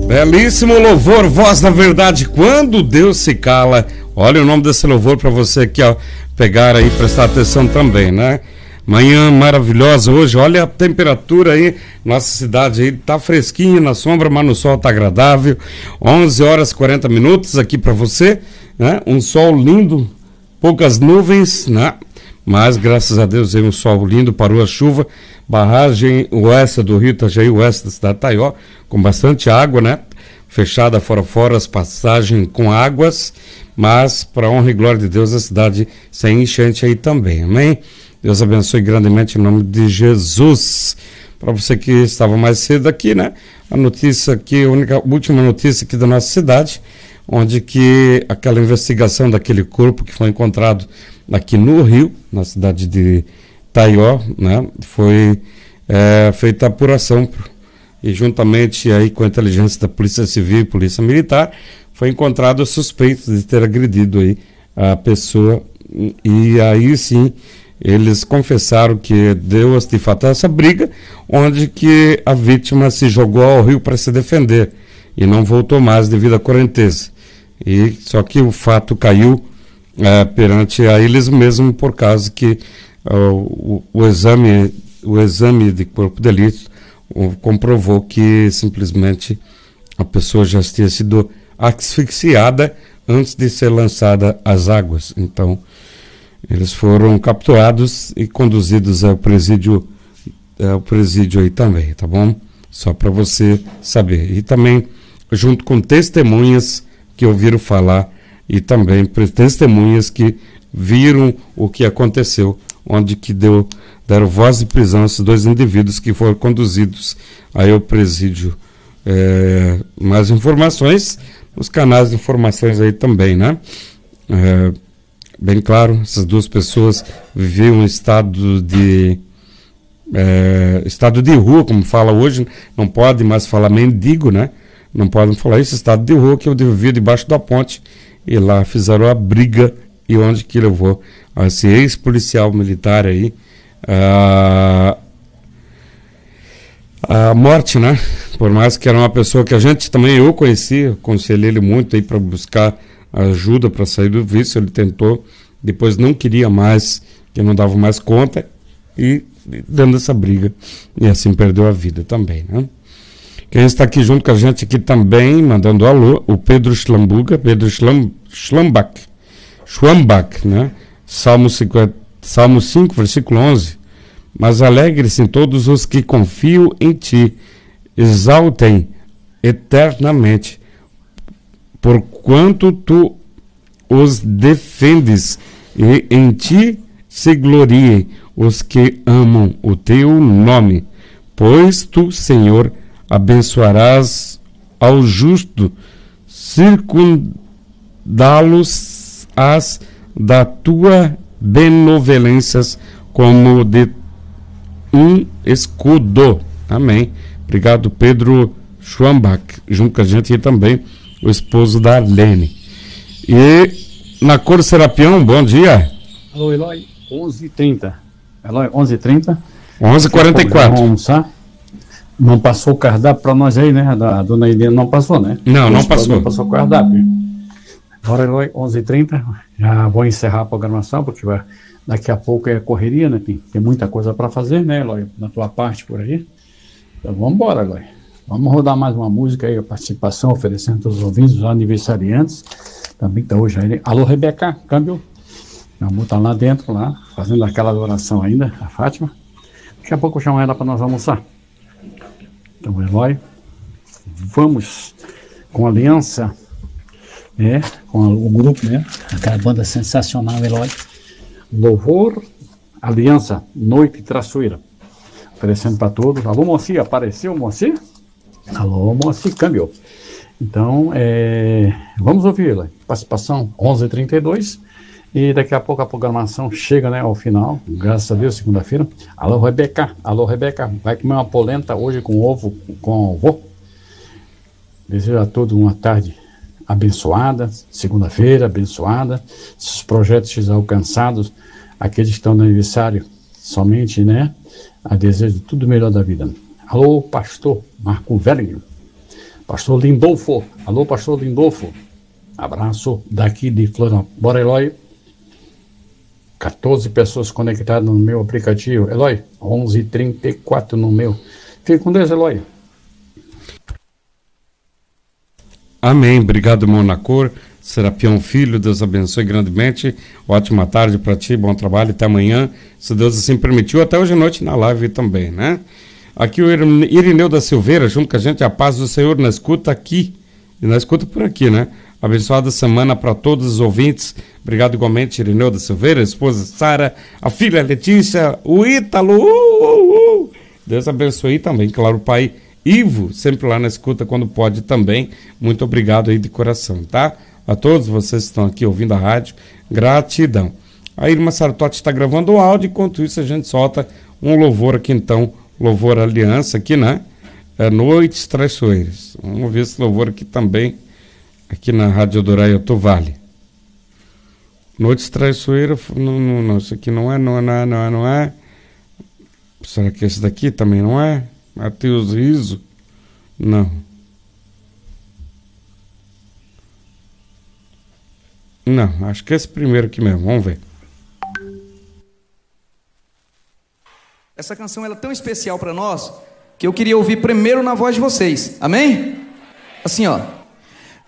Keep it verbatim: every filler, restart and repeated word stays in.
Belíssimo louvor, voz da verdade, quando Deus se cala. Olha o nome desse louvor para você aqui, ó, pegar aí, prestar atenção também, né? Manhã maravilhosa hoje, olha a temperatura aí, nossa cidade aí tá fresquinha na sombra, mas no sol tá agradável. onze horas e quarenta minutos aqui para você, né? Um sol lindo, poucas nuvens, né? Mas graças a Deus veio um sol lindo, parou a chuva. Barragem oeste do Rio Itajaí, oeste da cidade de Taió, com bastante água, né? Fechada fora fora, as passagens com águas, mas para honra e glória de Deus, a cidade sem enchente aí também, amém? Deus abençoe grandemente em nome de Jesus. Para você que estava mais cedo aqui, né? A notícia aqui, a única, última notícia aqui da nossa cidade, onde que aquela investigação daquele corpo que foi encontrado aqui no Rio, na cidade de Taió, né? Foi é, feita a apuração e juntamente aí com a inteligência da Polícia Civil e Polícia Militar foi encontrado suspeitos de ter agredido aí a pessoa, e aí sim eles confessaram que deu de fato essa briga, onde que a vítima se jogou ao rio para se defender e não voltou mais devido à correnteza. E só que o fato caiu é, perante a eles mesmo, por causa que uh, o, o exame o exame de corpo de delito uh, comprovou que simplesmente a pessoa já tinha sido asfixiada antes de ser lançada às águas. Então eles foram capturados e conduzidos ao presídio, ao presídio aí também, tá bom? Só para você saber. E também junto com testemunhas que ouviram falar e também testemunhas que viram o que aconteceu, onde que deu, deram voz de prisão a esses dois indivíduos que foram conduzidos aí ao presídio. É, mais informações nos canais de informações aí também, né? É, bem claro, essas duas pessoas viviam um estado de é, estado de rua, como fala hoje, não pode mais falar mendigo, né? Não podem falar isso, estado de rua, que eu vivia debaixo da ponte, e lá fizeram a briga, e onde que levou a esse ex-policial militar aí a, a morte, né? Por mais que era uma pessoa que a gente também, eu conhecia, aconselhei ele muito aí para buscar ajuda para sair do vício. Ele tentou, depois não queria mais, que não dava mais conta, e dando essa briga, e assim perdeu a vida também, né? Quem está aqui junto com a gente aqui também, mandando alô, o Pedro Schlambuga, Pedro Schlam, Schlambach, Schwambach, né? Salmo, cinquenta, Salmo cinco, versículo onze. Mas alegre-se em todos os que confiam em ti, exaltem eternamente, porquanto tu os defendes, e em ti se gloriem os que amam o teu nome. Pois tu, Senhor, abençoarás ao justo, circundá-los as da tua benevolências como de um escudo. Amém. Obrigado, Pedro Schwambach, junto com a gente, e também o esposo da Arlene. E na Cor Serapião, bom dia. Alô, Eloy, onze e trinta. Eloy, onze e trinta. onze e quarenta e quatro. Vamos almoçar. Não passou o cardápio para nós aí, né? A, a dona Helena não passou, né? Não, não passou. Não passou o cardápio. Agora, Eloy, onze e trinta. Já vou encerrar a programação, porque vai, daqui a pouco é correria, né? Tem, tem muita coisa para fazer, né, Eloy? Na tua parte por aí. Então vamos embora, Eloy. Vamos rodar mais uma música aí, a participação, oferecendo aos ouvintes, os aniversariantes. Também está hoje aí. Alô, Rebeca, câmbio. Minha amor está lá dentro, lá, fazendo aquela adoração ainda, a Fátima. Daqui a pouco eu chamo ela para nós almoçar. Então, Eloy, vamos com a aliança, né, com a, o grupo, né, aquela banda sensacional, Eloy, Louvor, Aliança, Noite Traçoeira, oferecendo para todos. Alô, Moacir, apareceu, Moacir? Alô, Moacir, câmbio. Então, é, vamos ouvir, Eloy, participação onze e trinta e dois, e daqui a pouco a programação chega, né, ao final, graças a Deus, segunda-feira. Alô, Rebeca, alô, Rebeca, vai comer uma polenta hoje com ovo, com ovo. Desejo a todos uma tarde abençoada, segunda-feira abençoada, esses projetos alcançados, aqueles que estão no aniversário, somente, né, a desejo de tudo melhor da vida. Alô, pastor Marco Velho, Pastor Lindolfo. Alô, pastor Lindolfo. Abraço daqui de Florianópolis. Bora, Eloy. quatorze pessoas conectadas no meu aplicativo. Eloy, onze e trinta e quatro no meu. Fique com Deus, Eloy. Amém. Obrigado, Monacor. Serapião Filho, Deus abençoe grandemente. Ótima tarde para ti, bom trabalho. Até amanhã, se Deus assim permitiu. Até hoje à noite na live também, né? Aqui o Irineu da Silveira, junto com a gente, a paz do Senhor na escuta aqui. E na escuta por aqui, né? Abençoada semana para todos os ouvintes. Obrigado igualmente, Irineu da Silveira, a esposa Sara, a filha Letícia, o Ítalo. Uh, uh, uh. Deus abençoe também, claro, o pai Ivo, sempre lá na escuta quando pode também. Muito obrigado aí de coração, tá? A todos vocês que estão aqui ouvindo a rádio, gratidão. A Irma Sartotti está gravando o áudio, enquanto isso a gente solta um louvor aqui então, louvor Aliança aqui, né? É Noites Traiçoeiras. Vamos ver esse louvor aqui também, aqui na Rádio Doraiotô Vale. Noites Traiçoeiras, não, não, não, isso aqui não é, não é, não é, não é, não é. Será que esse daqui também não é? Mateus Riso? Não. Não, acho que é esse primeiro aqui mesmo, vamos ver. Essa canção ela é tão especial para nós que eu queria ouvir primeiro na voz de vocês, amém? Assim, ó.